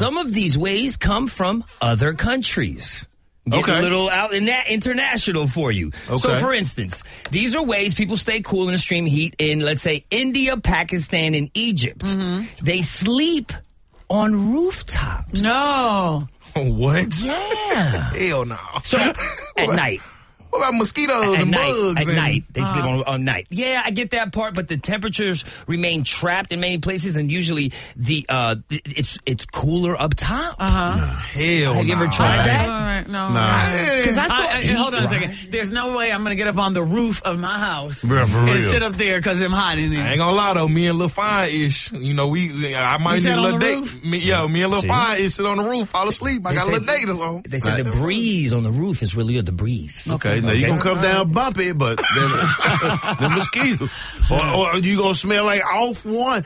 some of these ways come from other countries. Get a little out in that international for you. Okay. So, for instance, these are ways people stay cool in extreme heat in, let's say, India, Pakistan, and Egypt. They sleep on rooftops. No. What? Yeah. Hell no. So, at night. What about mosquitoes and bugs? At night. They sleep on night. Yeah, I get that part, but the temperatures remain trapped in many places, and usually it's cooler up top. Hell Have you ever tried that? All right, no. Because I thought... hold on a second. There's no way I'm going to get up on the roof of my house Bro, for and real. sit up there because I'm hot in there. I ain't gonna lie though, me and Lil Fine-ish, you know, I might need a little date. Me and Lil Fine-ish sit on the roof, fall asleep. I got a little date or something. They said the breeze on the roof is really the breeze. Okay, now you gonna come down bumpy, but the mosquitoes. Or you gonna smell like off one.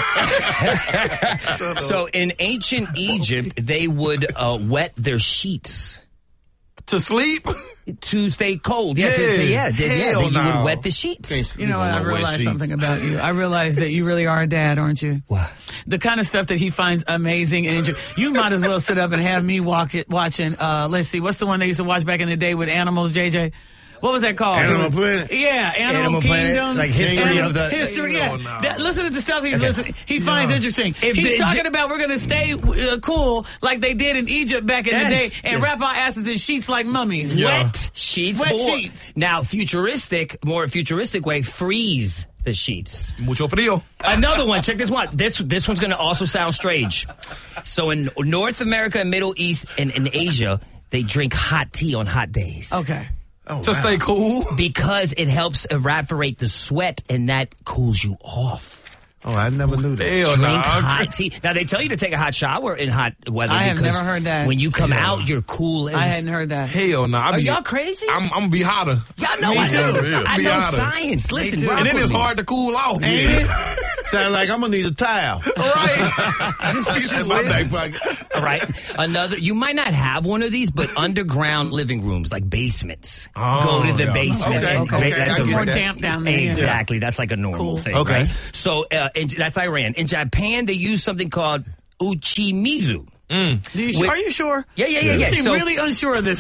So in ancient Egypt, they would wet their sheets. To sleep? To stay cold. You would wet the sheets. You know what? I realized something about you. I realized that you really are a dad, aren't you? What? The kind of stuff that he finds amazing and interesting. You might as well sit up and have me watching, let's see, what's the one they used to watch back in the day with animals, JJ? What was that called? Animal Planet? Yeah, Animal Kingdom. Planet, like history of the... History, yeah. Listen to the stuff he finds interesting. He's talking about we're going to stay cool like they did in Egypt back in the day and wrap our asses in sheets like mummies. Yeah. Wet sheets. Wet sheets. Now, more futuristic way, freeze the sheets. Mucho frío. Another one. Check this one. This one's going to also sound strange. So in North America and Middle East and in Asia, they drink hot tea on hot days. Okay. To stay cool? Because it helps evaporate the sweat, and that cools you off. Oh, I never knew that. Drink hot tea. Now, they tell you to take a hot shower in hot weather. I have never heard that. When you come out, you're cool as... I hadn't heard that. Hell no. Are y'all crazy? I'm going to be hotter. Y'all know I know. I know science. Listen, and then it's hard to cool off. Sound like I'm going to need a towel. Right. Just my back pocket. All right. Another, you might not have one of these, but underground living rooms, like basements. Go to the basement. Okay. That's more damp down there. Exactly. That's like a normal thing. Okay. Right? So that's Iran. In Japan, they use something called uchimizu. Are you sure? Yeah. You seem really unsure of this.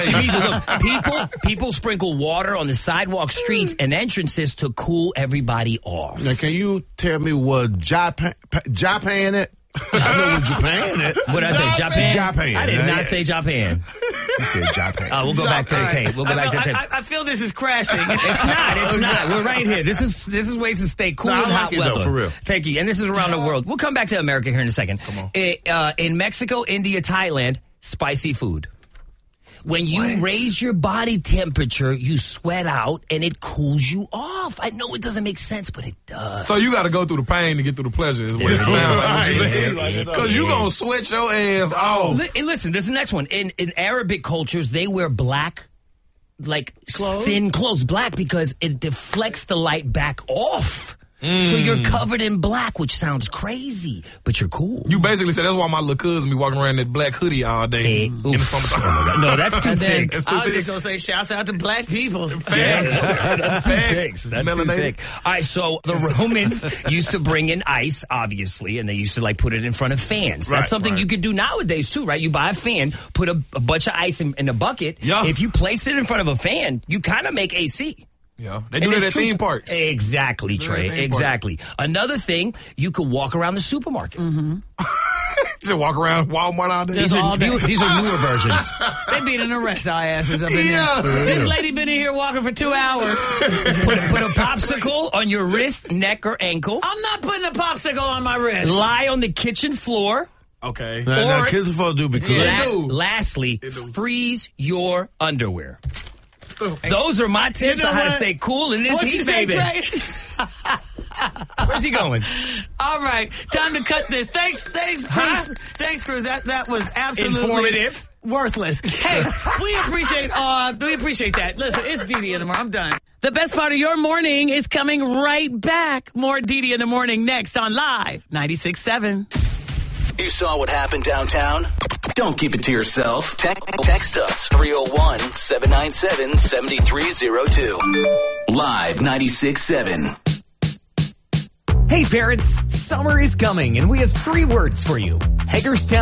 Look, people sprinkle water on the sidewalk, streets, and entrances to cool everybody off. Now, can you tell me what Japan it? I know what Japan it. What did I say? Japan? Japan. I did not say Japan. You said Japan. We'll go back to the tape. I feel this is crashing. It's not. We're right here. This is ways to stay cool in hot weather. Though, for real. Thank you. And this is around the world. We'll come back to America here in a second. Come on. In Mexico, India, Thailand, spicy food. When you raise your body temperature, you sweat out, and it cools you off. I know it doesn't make sense, but it does. So you got to go through the pain to get through the pleasure is what it sounds like. Because you're going to sweat your ass off. Listen, this is the next one. In Arabic cultures, they wear black, like thin clothes. Black because it deflects the light back off. So you're covered in black, which sounds crazy, but you're cool. You basically said that's why my little cousin be walking around in that black hoodie all day in the summertime. No, that's too thick. I was just going to say, shouts out to black people. That's too thick. All right, so the Romans used to bring in ice, obviously, and they used to put it in front of fans. That's something you could do nowadays, too, right? You buy a fan, put a bunch of ice in a bucket. Yeah. If you place it in front of a fan, you kind of make AC. Yeah, they do that at theme parks. Exactly, Trey. Exactly. Another thing, you could walk around the supermarket. Just walk around Walmart all day. These are newer versions. They beat an arrest our asses up in there. This lady been in here walking for 2 hours. Put a popsicle on your wrist, neck, or ankle. I'm not putting a popsicle on my wrist. Lie on the kitchen floor. Okay. Now kids do because lastly, freeze your underwear. Those are my tips on how to stay cool in this heat, baby. Where's he going? All right, time to cut this. Thanks, Cruz. That was absolutely informative, worthless. Hey, we appreciate that. Listen, it's DD in the morning. I'm done. The best part of your morning is coming right back. More DD in the morning next on Live 96.7. You saw what happened downtown? Don't keep it to yourself. Text us 301-797-7302. Live 96.7. Hey parents, summer is coming and we have 3 words for you. Hagerstown